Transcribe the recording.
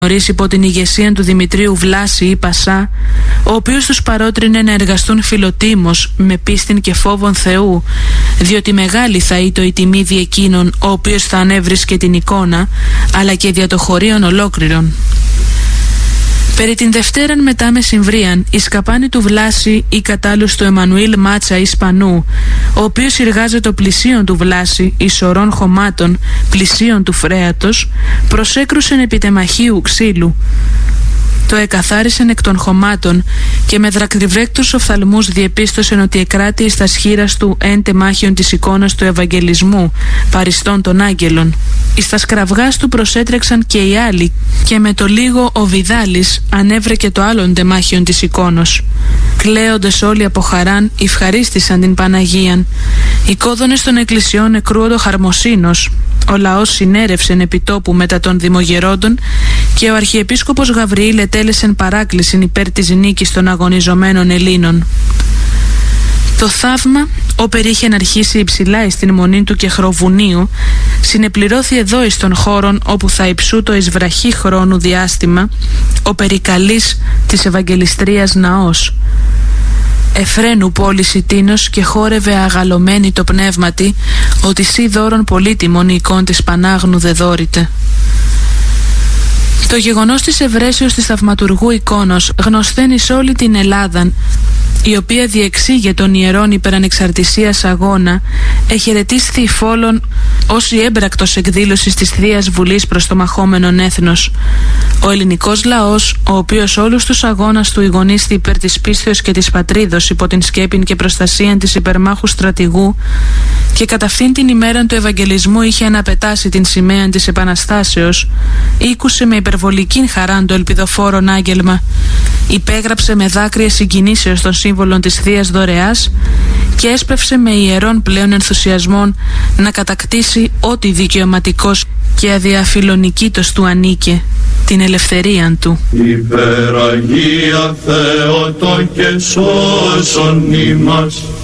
νωρίς υπό την ηγεσία του Δημητρίου Βλάση ή Πασά, ο οποίος τους παρότρινε να εργαστούν φιλοτίμως με πίστην και φόβον Θεού, διότι μεγάλη θα ήτο η τιμή δι' εκείνον ο οποίος θα ανέβρισκε την εικόνα, αλλά και δια το χωρίον ολόκληρον. Περί την Δευτέραν μετά μεσημβρίαν, η σκαπάνη του Βλάση ή κατάλληλος του Εμμανουήλ Μάτσα Ισπανού, ο οποίος εργάζεται πλησίον του Βλάση, εις ορών χωμάτων, πλησίον του φρέατος, προσέκρουσεν επί τεμαχίου ξύλου. Το εκαθάρισεν εκ των χωμάτων και με δρακτυβρέκτους οφθαλμούς διεπίστωσεν ότι εκράτη εις τα σχήρας του εν τεμάχιον της εικόνας του Ευαγγελισμού, παριστών των άγγελων. Εις τα σκραυγάς του προσέτρεξαν και οι άλλοι και με το λίγο ο Βιδάλης ανέβρεκε το άλλον τεμάχιον της εικόνος. Κλαίοντες όλοι από χαράν ευχαρίστησαν την Παναγίαν. Οι κόδωνες των εκκλησιών εκρούοντο χαρμοσύνος. Ο λαός συνέρευσεν επί τόπου μετά των δημογερόντων και ο Αρχιεπίσκοπος Γαβριήλ ετέλεσεν παράκλησιν υπέρ της νίκης των αγωνιζομένων Ελλήνων. Το θαύμα, όπερ είχε αρχίσει υψηλά εις την μονή του Κεχροβουνίου, συνεπληρώθη εδώ εις των χώρων όπου θα υψούτο εις βραχή χρόνου διάστημα ο περικαλής της Ευαγγελιστρίας ναός. Εφραίνου πόλης η τίνος και χόρευε αγαλωμένη το πνεύματι ότι σύ δώρον πολύτιμον η εικόν της Πανάγνου δε δώρητε. Το γεγονός της ευρέσεως της θαυματουργού εικόνος γνωσταίνει σε όλη την Ελλάδαν, η οποία διεξήγε των ιερών υπερανεξαρτησίας αγώνα, εχαιρετίσθη φόλων ως η έμπρακτος εκδήλωσης της Θείας Βουλής προς το μαχόμενον έθνος. Ο ελληνικός λαός, ο οποίος όλους τους αγώνας του ηγονίστη υπέρ της πίστεως και της πατρίδος υπό την σκέπην και προστασίαν της υπερμάχου στρατηγού και κατά αυτήν την ημέραν του Ευαγγελισμού είχε αναπετάσει την σημαία της Επαναστάσεως, ήκουσε με υπερβολικήν χαράν το ελπιδοφόρον άγγελμα, υπέγραψε με δάκρυα συγκινήσεως των σύμβολων της Θείας Δωρεάς και έσπευσε με ιερών πλέον ενθουσιασμών να κατακτήσει ό,τι δικαιωματικός και αδιαφιλονικήτως του ανήκε, την ελευθερίαν του. Υπεραγία Θεότο και σώσον ημάς.